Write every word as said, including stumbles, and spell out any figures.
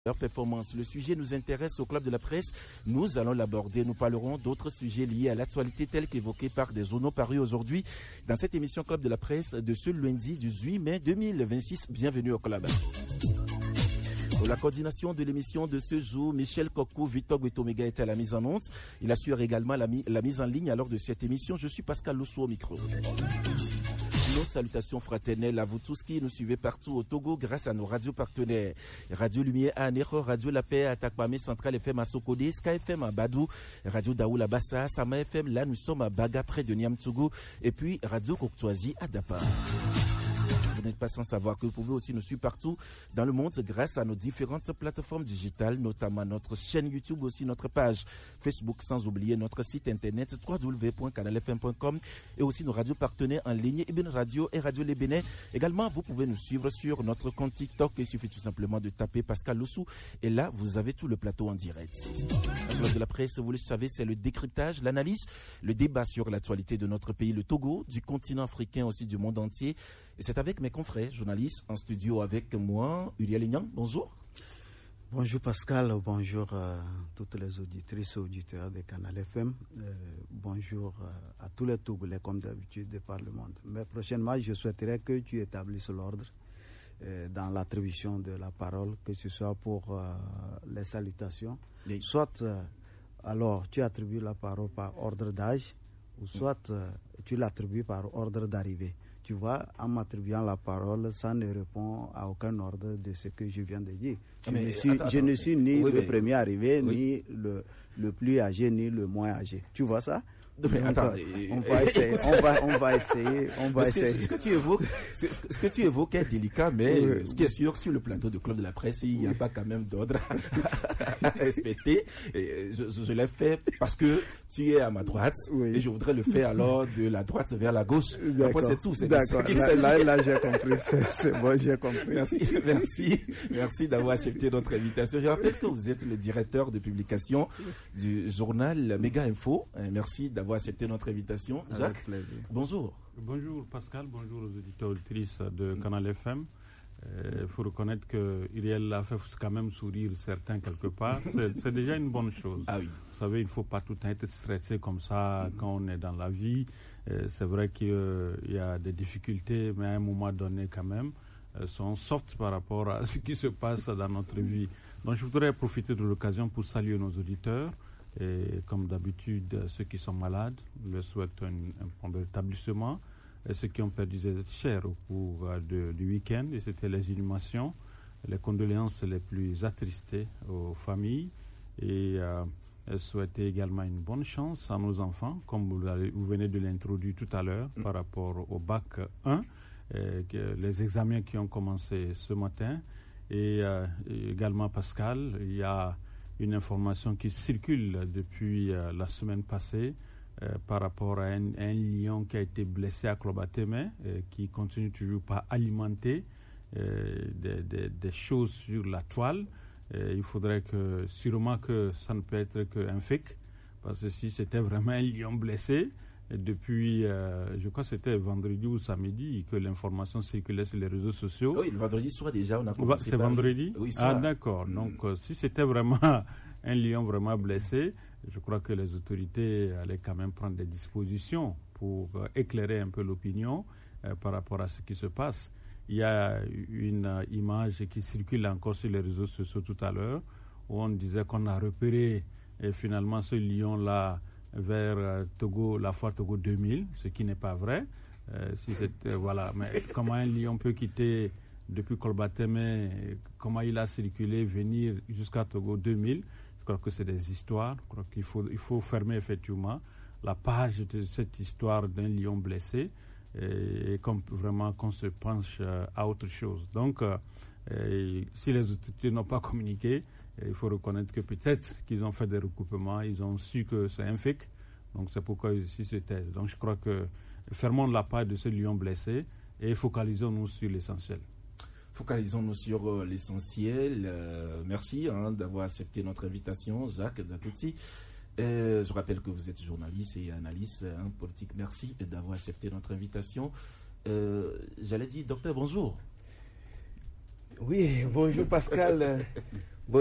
Leur performance. Le sujet nous intéresse au Club de la Presse. Nous allons l'aborder. Nous parlerons d'autres sujets liés à l'actualité tels qu'évoqués par des journaux parus aujourd'hui dans cette émission Club de la Presse de ce lundi dix-huit mai deux mille vingt-six. Bienvenue au Club. Pour la coordination de l'émission de ce jour, Michel Kokou, Victor Gwetomega est à la mise en onde. Il assure également la, mi- la mise en ligne alors de cette émission. Je suis Pascal Loussou au micro. Nos salutations fraternelles à vous tous qui nous suivez partout au Togo grâce à nos radios partenaires. Radio Lumière à Anéro, Radio La Paix à Takpamé, Central F M à Sokode, Sky F M à Badou, Radio Daoul à Bassa, Sama F M, là nous sommes à Baga près de Niamtougou et puis Radio Coctoisie à Dapa. Vous n'êtes pas sans savoir que vous pouvez aussi nous suivre partout dans le monde grâce à nos différentes plateformes digitales, notamment notre chaîne YouTube, aussi notre page Facebook, sans oublier notre site internet w w w point canal f m point com et aussi nos radios partenaires en ligne, Eben Radio et Radio Les Bénin. Également, vous pouvez nous suivre sur notre compte TikTok. Il suffit tout simplement de taper Pascal Loussou et là, vous avez tout le plateau en direct. La Club de la Presse, vous le savez, c'est le décryptage, l'analyse, le débat sur l'actualité de notre pays, le Togo, du continent africain, aussi du monde entier. Et c'est avec mes confrères journalistes en studio avec moi, Uriel Ignan. Bonjour. Bonjour Pascal, bonjour à toutes les auditrices et auditeurs de Canal F M. Euh, bonjour à tous les Togolais comme d'habitude de par le monde. Mais prochainement, je souhaiterais que tu établisses l'ordre euh, dans l'attribution de la parole, que ce soit pour euh, les salutations, oui. Soit euh, alors tu attribues la parole par ordre d'âge, ou soit euh, tu l'attribues par ordre d'arrivée. Tu vois, en m'attribuant la parole, ça ne répond à aucun ordre de ce que je viens de dire. Je, mais, ne, suis, attends, je attends, ne suis ni oui, le mais, premier arrivé, oui. ni le, le plus âgé, ni le moins âgé. Tu vois ça? Mais on, attends, va, on va essayer, on va, on va essayer, on va ce que, essayer. Ce que tu évoques, ce, ce que tu évoques est délicat, mais oui. Ce qui est sûr, sur le plateau du Club de la Presse, il n'y a pas quand même d'ordre à respecter. Et je, je, je l'ai fait parce que tu es à ma droite, oui. Et je voudrais le faire alors de la droite vers la gauche. Après, c'est tout. C'est D'accord. Là, là, là, j'ai compris. C'est, c'est bon, j'ai compris. Merci, merci, merci d'avoir accepté notre invitation. Je rappelle que vous êtes le directeur de publication du journal Méga Info. Merci d'avoir accepté notre invitation. Jacques, bonjour. Bonjour Pascal, bonjour aux auditeurs et auditrices de Canal F M. Il euh, faut reconnaître que Uriel a fait quand même sourire certains quelque part. C'est, c'est déjà une bonne chose. Ah oui. Vous savez, il ne faut pas tout le temps être stressé comme ça mm-hmm. quand on est dans la vie. Euh, c'est vrai qu'il euh, y a des difficultés, mais à un moment donné quand même, elles sont soft par rapport à ce qui se passe dans notre vie. Donc je voudrais profiter de l'occasion pour saluer nos auditeurs. Et comme d'habitude, ceux qui sont malades, leur souhaite un, un bon rétablissement. Et ceux qui ont perdu des êtres chers au cours de, du week-end, et c'était les inhumations, les condoléances les plus attristées aux familles. Et euh, souhaiter également une bonne chance à nos enfants, comme vous, avez, vous venez de l'introduire tout à l'heure, mmh. par rapport au bac un, et que les examens qui ont commencé ce matin. Et, euh, et également, Pascal, il y a une information qui circule depuis euh, la semaine passée euh, par rapport à un, un lion qui a été blessé à Klobatémé, euh, qui continue toujours pas alimenter euh, des, des, des choses sur la toile. Euh, il faudrait que, sûrement que ça ne peut être qu'un fake, parce que si c'était vraiment un lion blessé, depuis, euh, je crois que c'était vendredi ou samedi que l'information circulait sur les réseaux sociaux. Oui, le vendredi soir déjà, on a commencé. C'est vendredi? Oui, ah, d'accord. Mm. Donc, euh, si c'était vraiment un lion vraiment blessé, je crois que les autorités allaient quand même prendre des dispositions pour euh, éclairer un peu l'opinion euh, par rapport à ce qui se passe. Il y a une euh, image qui circule encore sur les réseaux sociaux tout à l'heure, où on disait qu'on a repéré et finalement ce lion-là vers euh, Togo, la foire Togo deux mille, ce qui n'est pas vrai. Euh, si c'est, euh, voilà. Mais comment un lion peut quitter depuis Kolbatémé, comment il a circulé, venir jusqu'à Togo deux mille, je crois que c'est des histoires. Je crois qu'il faut, il faut fermer effectivement la page de cette histoire d'un lion blessé et, et comme vraiment qu'on se penche euh, à autre chose. Donc, euh, et, si les autorités n'ont pas communiqué, il faut reconnaître que peut-être qu'ils ont fait des recoupements, ils ont su que c'est un fake, donc c'est pourquoi ils se taisent. Donc je crois que fermons la page de ce lion blessé et focalisons-nous sur l'essentiel. Focalisons-nous sur euh, l'essentiel. Euh, merci hein, d'avoir accepté notre invitation, Jacques Zakouti. Euh, je rappelle que vous êtes journaliste et analyste hein, politique. Merci d'avoir accepté notre invitation. Euh, j'allais dire, docteur, bonjour. Oui, bonjour Pascal.